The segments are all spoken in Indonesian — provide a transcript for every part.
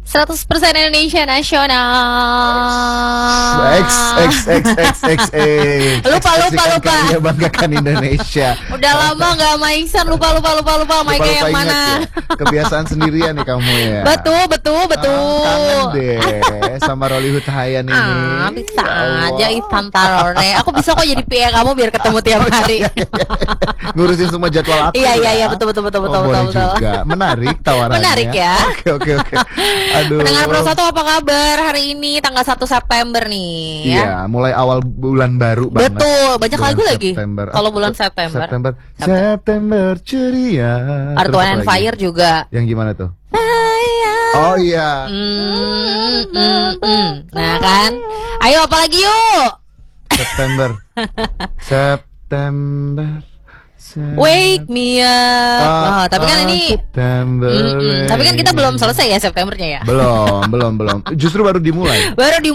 100% Indonesia Nasional. Lupa. Ya, banggakan Indonesia. Udah lama gak sama Iksan, lupa Maika yang mana? Ya. Kebiasaan sendirian nih kamu ya. Betul. Kangen deh sama Rollywood Hayan ini. Bisa aja Iksan Tarore. Aku bisa kok jadi PA kamu biar ketemu tiap hari. Ngurusin semua jadwal aku. Iya, betul. Boleh juga. Menarik tawarannya. Menarik ya. Oke. Aduh. Pendengar Pro 1 apa kabar hari ini tanggal 1 September nih ya? Iya, mulai awal bulan baru banget. Betul, banyak lagu lagi. Kalau bulan September ceria. Earth, Wind and Fire juga. Yang gimana tuh? Oh iya. Nah kan, ayo apa lagi yuk? September. Wake me up. Tapi kan ini tapi kan kita belum selesai ya Septembernya ya. Belum. Justru baru dimulai.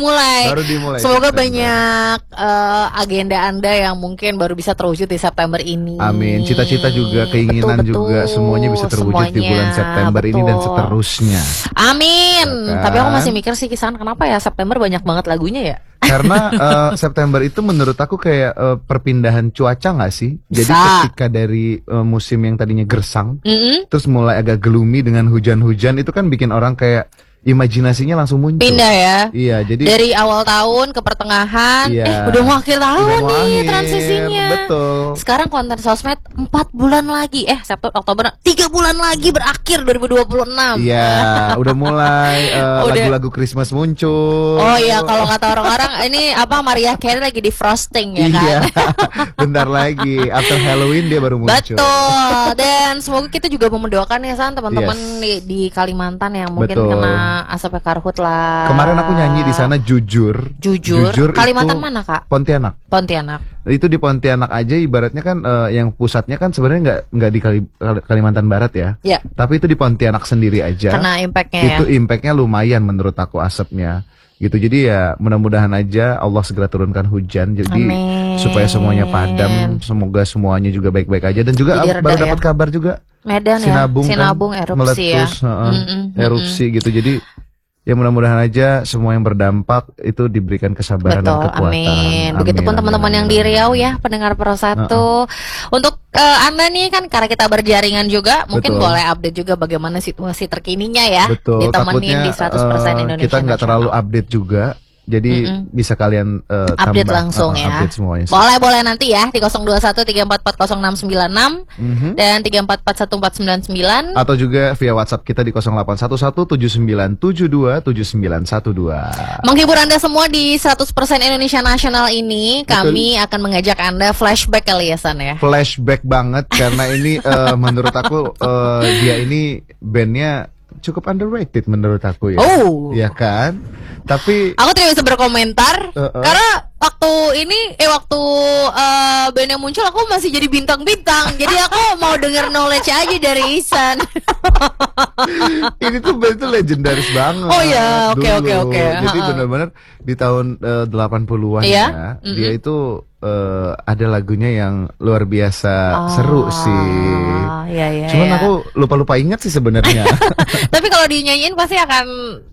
Semoga banyak agenda Anda yang mungkin baru bisa terwujud di September ini. Amin. Cita-cita juga, keinginan juga semuanya bisa terwujud di bulan September ini dan seterusnya. Amin. Ya kan? Tapi aku masih mikir sih Kisan, kenapa ya September banyak banget lagunya ya? Karena September itu menurut aku kayak perpindahan cuaca nggak sih? Jadi ketika dari musim yang tadinya gersang, terus mulai agak gloomy dengan hujan-hujan, itu kan bikin orang kayak imajinasinya langsung muncul. Pindah ya. Iya, jadi dari awal tahun ke pertengahan, udah mau akhir tahun nih transisinya. Betul. Sekarang konten sosmed 4 bulan lagi, September, Oktober, 3 bulan lagi berakhir 2026. Iya, udah mulai lagu-lagu Christmas muncul. Oh iya, kalau kata orang-orang ini apa, Mariah Carey lagi di frosting ya kan? Iya, bentar lagi after Halloween dia baru muncul. Betul. Dan semoga kita juga mendoakan ya San, teman-teman di Kalimantan yang mungkin kena asap karhut lah. Kemarin aku nyanyi di sana jujur. Kalimantan mana Kak? Pontianak. Itu di Pontianak aja ibaratnya kan yang pusatnya kan sebenarnya nggak di Kalimantan Barat ya. Iya. Tapi itu di Pontianak sendiri aja. Kena impactnya itu impactnya lumayan menurut aku asapnya. Gitu. Jadi ya mudah-mudahan aja Allah segera turunkan hujan jadi supaya semuanya padam, semoga semuanya juga baik-baik aja. Dan juga baru dapat kabar juga Medan Sinabung kan erupsi meletus, erupsi gitu. Jadi ya mudah-mudahan aja semua yang berdampak itu diberikan kesabaran dan kekuatan. Amin. Begitupun teman-teman yang di Riau ya, pendengar Pro 1. Untuk Anda nih kan karena kita berjaringan juga, mungkin boleh update juga bagaimana situasi terkininya ya. Betul. Ditemenin di 100% Indonesia. Kita nggak terlalu update juga. Jadi bisa kalian update langsung ya. Update semuanya. Boleh nanti ya di 021-344-0696 dan 344-11499 atau juga via WhatsApp kita di 0811-7972-7912. Menghibur Anda semua di 100% Indonesia Nasional ini. Kami akan mengajak Anda flashback kali ya San ya. Flashback banget karena ini menurut aku dia ini bandnya cukup underrated menurut aku ya. Ya kan? Tapi aku tidak bisa berkomentar karena waktu bandnya muncul aku masih jadi bintang-bintang. Jadi aku mau denger knowledge aja dari Isan. Ini tuh betul legendaris banget. Oh ya, oke. Jadi benar-benar di tahun 80-an ya. Dia itu ada lagunya yang luar biasa seru sih. Cuman aku lupa ingat sih sebenarnya. Tapi kalau dinyanyiin pasti akan